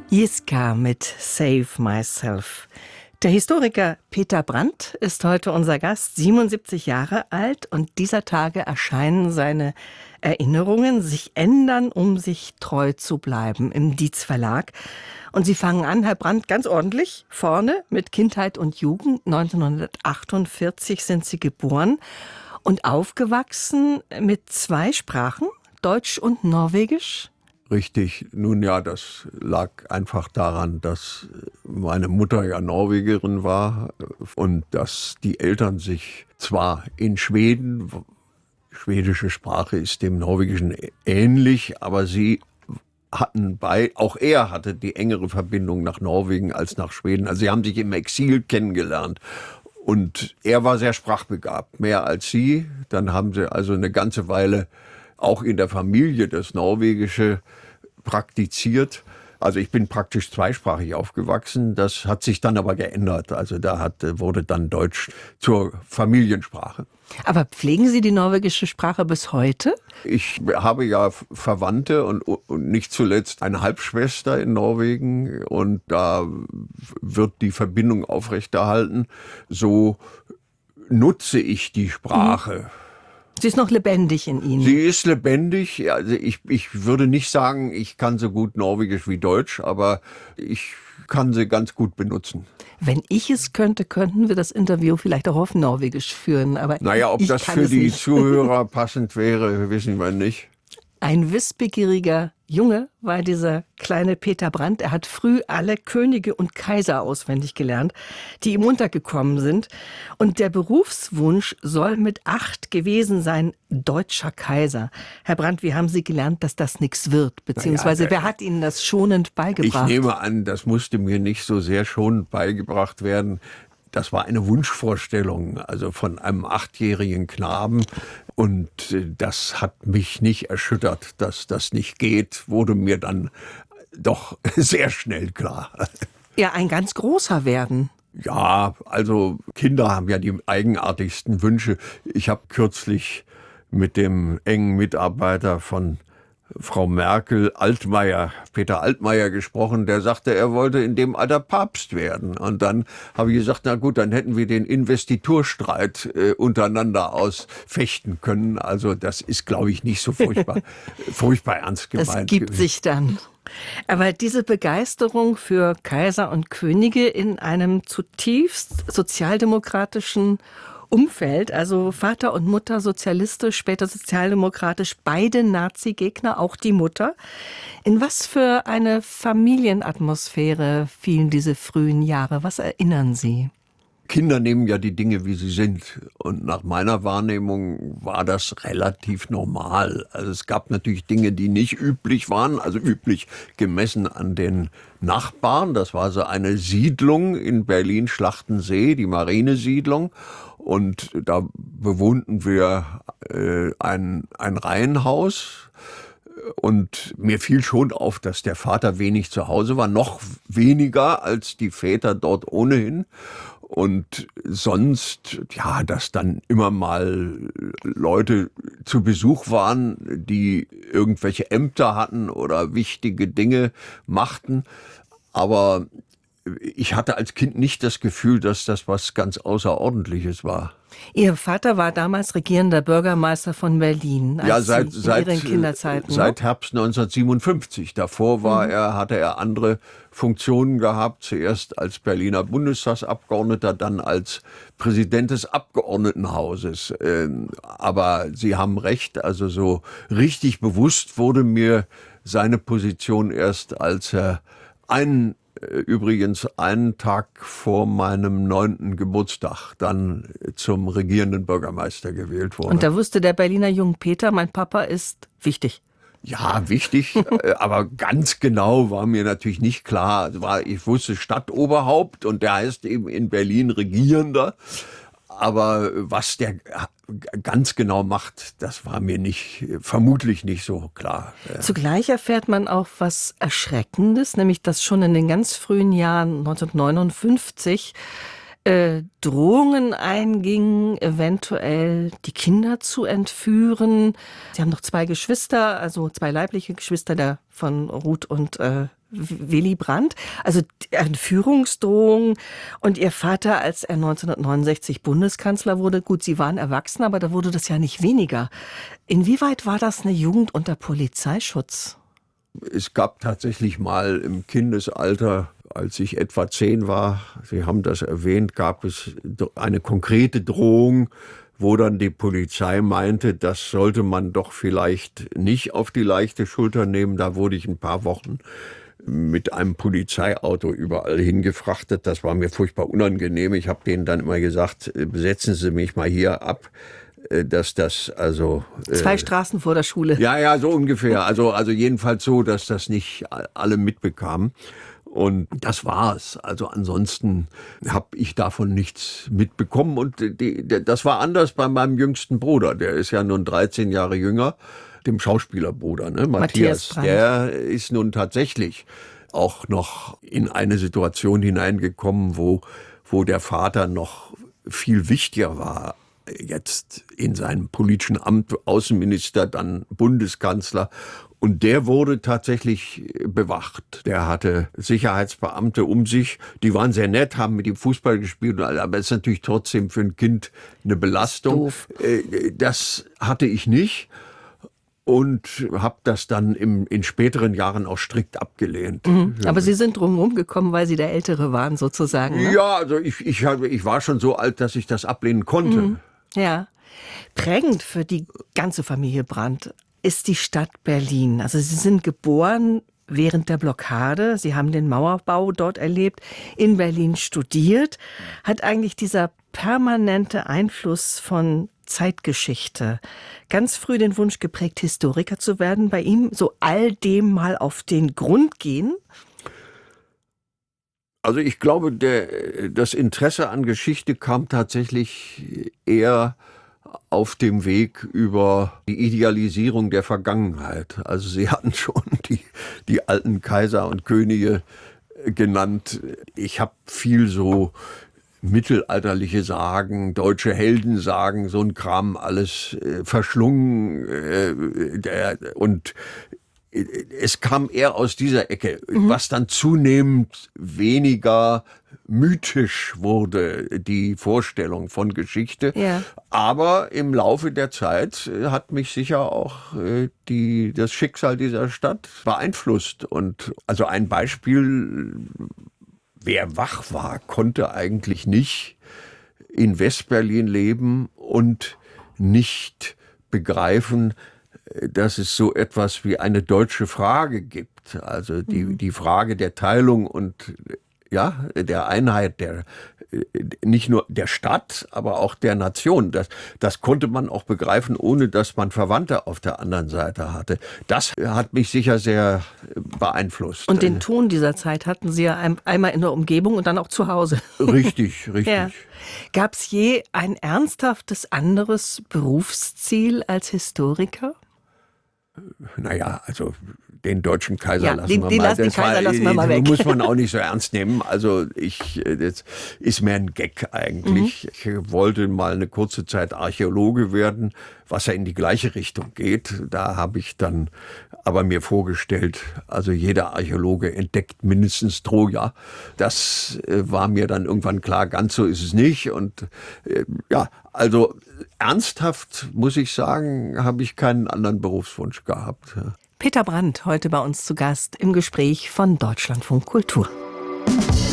Jiska mit Save Myself. Der Historiker Peter Brandt ist heute unser Gast, 77 Jahre alt, und dieser Tage erscheinen seine Erinnerungen sich ändern, um sich treu zu bleiben, im Dietz Verlag. Und Sie fangen an, Herr Brandt, ganz ordentlich vorne mit Kindheit und Jugend. 1948 sind Sie geboren und aufgewachsen mit 2 Sprachen, Deutsch und Norwegisch. Richtig. Nun ja, das lag einfach daran, dass meine Mutter ja Norwegerin war und dass die Eltern sich zwar in Schweden, schwedische Sprache ist dem Norwegischen ähnlich, aber sie hatten auch er hatte die engere Verbindung nach Norwegen als nach Schweden. Also sie haben sich im Exil kennengelernt. Und er war sehr sprachbegabt, mehr als sie. Dann haben sie also eine ganze Weile auch in der Familie das Norwegische praktiziert. Also ich bin praktisch zweisprachig aufgewachsen. Das hat sich dann aber geändert. Also wurde dann Deutsch zur Familiensprache. Aber pflegen Sie die norwegische Sprache bis heute? Ich habe ja Verwandte und nicht zuletzt eine Halbschwester in Norwegen. Und da wird die Verbindung aufrechterhalten. So nutze ich die Sprache. Sie ist noch lebendig in Ihnen. Sie ist lebendig. Also ich würde nicht sagen, ich kann so gut Norwegisch wie Deutsch, aber ich kann sie ganz gut benutzen. Wenn ich es könnte, könnten wir das Interview vielleicht auch auf Norwegisch führen. Aber naja, ob das für die Zuhörer passend wäre, wissen wir nicht. Ein wissbegieriger Junge war dieser kleine Peter Brandt. Er hat früh alle Könige und Kaiser auswendig gelernt, die ihm untergekommen sind. Und der Berufswunsch soll mit 8 gewesen sein, deutscher Kaiser. Herr Brandt, wie haben Sie gelernt, dass das nichts wird? Beziehungsweise wer hat Ihnen das schonend beigebracht? Ich nehme an, das musste mir nicht so sehr schonend beigebracht werden. Das war eine Wunschvorstellung, also von einem 8-jährigen Knaben. Und das hat mich nicht erschüttert, dass das nicht geht, wurde mir dann doch sehr schnell klar. Ja, ein ganz großer werden. Ja, also Kinder haben ja die eigenartigsten Wünsche. Ich habe kürzlich mit dem engen Mitarbeiter von Frau Merkel, Peter Altmaier gesprochen, der sagte, er wollte in dem Alter Papst werden. Und dann habe ich gesagt, na gut, dann hätten wir den Investiturstreit untereinander ausfechten können. Also das ist, glaube ich, nicht so furchtbar ernst gemeint. Das gibt sich dann. Aber diese Begeisterung für Kaiser und Könige in einem zutiefst sozialdemokratischen Umfeld, also Vater und Mutter sozialistisch, später sozialdemokratisch, beide Nazi-Gegner, auch die Mutter. In was für eine Familienatmosphäre fielen diese frühen Jahre? Was erinnern Sie? Kinder nehmen ja die Dinge, wie sie sind. Und nach meiner Wahrnehmung war das relativ normal. Also es gab natürlich Dinge, die nicht üblich waren, also üblich gemessen an den Nachbarn. Das war so eine Siedlung in Berlin-Schlachtensee, die Marinesiedlung. Und da bewohnten wir ein Reihenhaus. Und mir fiel schon auf, dass der Vater wenig zu Hause war, noch weniger als die Väter dort ohnehin. Und sonst, ja, dass dann immer mal Leute zu Besuch waren, die irgendwelche Ämter hatten oder wichtige Dinge machten. Aber ich hatte als Kind nicht das Gefühl, dass das was ganz Außerordentliches war. Ihr Vater war damals regierender Bürgermeister von Berlin. Ja, seit Kinderzeiten, seit Herbst 1957. Davor hatte er andere Funktionen gehabt. Zuerst als Berliner Bundestagsabgeordneter, dann als Präsident des Abgeordnetenhauses. Aber Sie haben recht, also so richtig bewusst wurde mir seine Position erst, als er übrigens einen Tag vor meinem 9. Geburtstag dann zum regierenden Bürgermeister gewählt wurde. Und da wusste der Berliner Jung Peter, mein Papa ist wichtig. Ja, wichtig, aber ganz genau war mir natürlich nicht klar. Ich wusste Stadtoberhaupt und der heißt eben in Berlin Regierender. Aber was der ganz genau macht, das war mir vermutlich nicht so klar. Zugleich erfährt man auch was Erschreckendes, nämlich dass schon in den ganz frühen Jahren 1959 Drohungen einging, eventuell die Kinder zu entführen. Sie haben noch 2 Geschwister, also 2 leibliche Geschwister von Ruth und Willy Brandt. Also Entführungsdrohungen. Und ihr Vater, als er 1969 Bundeskanzler wurde, gut, sie waren erwachsen, aber da wurde das ja nicht weniger. Inwieweit war das eine Jugend unter Polizeischutz? Es gab tatsächlich mal im Kindesalter, als ich etwa 10 war, Sie haben das erwähnt, gab es eine konkrete Drohung, wo dann die Polizei meinte, das sollte man doch vielleicht nicht auf die leichte Schulter nehmen. Da wurde ich ein paar Wochen mit einem Polizeiauto überall hingefrachtet. Das war mir furchtbar unangenehm. Ich habe denen dann immer gesagt, setzen Sie mich mal hier ab. Dass das also 2 Straßen vor der Schule. Ja, so ungefähr. Also jedenfalls so, dass das nicht alle mitbekamen. Und das war's. Also ansonsten habe ich davon nichts mitbekommen. Und das war anders bei meinem jüngsten Bruder. Der ist ja nun 13 Jahre jünger, dem Schauspielerbruder, ne? Matthias. Der ist nun tatsächlich auch noch in eine Situation hineingekommen, wo der Vater noch viel wichtiger war. Jetzt in seinem politischen Amt, Außenminister, dann Bundeskanzler. Und der wurde tatsächlich bewacht. Der hatte Sicherheitsbeamte um sich. Die waren sehr nett, haben mit ihm Fußball gespielt. Aber es ist natürlich trotzdem für ein Kind eine Belastung. Doof. Das hatte ich nicht. Und habe das dann in späteren Jahren auch strikt abgelehnt. Aber Sie sind drumherum gekommen, weil Sie der Ältere waren sozusagen, ne? Ja, also ich war schon so alt, dass ich das ablehnen konnte. Ja. Prägend für die ganze Familie Brandt ist die Stadt Berlin. Also Sie sind geboren während der Blockade. Sie haben den Mauerbau dort erlebt, in Berlin studiert. Hat eigentlich dieser permanente Einfluss von Zeitgeschichte ganz früh den Wunsch geprägt, Historiker zu werden, bei ihm so all dem mal auf den Grund gehen? Also ich glaube, das Interesse an Geschichte kam tatsächlich eher auf dem Weg über die Idealisierung der Vergangenheit. Also Sie hatten schon die alten Kaiser und Könige genannt. Ich habe viel so mittelalterliche Sagen, deutsche Heldensagen, so ein Kram alles verschlungen. Und es kam eher aus dieser Ecke, was dann zunehmend weniger mythisch wurde, die Vorstellung von Geschichte. Ja. Aber im Laufe der Zeit hat mich sicher auch das Schicksal dieser Stadt beeinflusst. Und also ein Beispiel: Wer wach war, konnte eigentlich nicht in Westberlin leben und nicht begreifen, dass es so etwas wie eine deutsche Frage gibt. Also die Frage der Teilung und der Einheit nicht nur der Stadt, aber auch der Nation. Das konnte man auch begreifen, ohne dass man Verwandte auf der anderen Seite hatte. Das hat mich sicher sehr beeinflusst. Und den Ton dieser Zeit hatten Sie ja einmal in der Umgebung und dann auch zu Hause. Richtig. Ja. Gab es je ein ernsthaftes anderes Berufsziel als Historiker? Naja, also den deutschen Kaiser Ja, lassen wir mal. den Kaiser lassen wir mal weg. Muss man auch nicht so ernst nehmen. Also das ist mehr ein Gag eigentlich. Ich wollte mal eine kurze Zeit Archäologe werden, was ja in die gleiche Richtung geht. Da habe ich dann aber mir vorgestellt, also jeder Archäologe entdeckt mindestens Troja. Das war mir dann irgendwann klar, ganz so ist es nicht. Und also ernsthaft muss ich sagen, habe ich keinen anderen Berufswunsch gehabt. Peter Brandt, heute bei uns zu Gast im Gespräch von Deutschlandfunk Kultur.